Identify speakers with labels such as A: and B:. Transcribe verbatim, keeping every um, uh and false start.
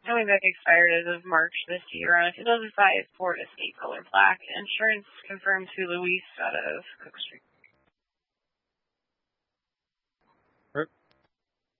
A: Coming back expired as of March this year on a two thousand five Ford Escape color black. Insurance confirmed to Luis out of Cook Street.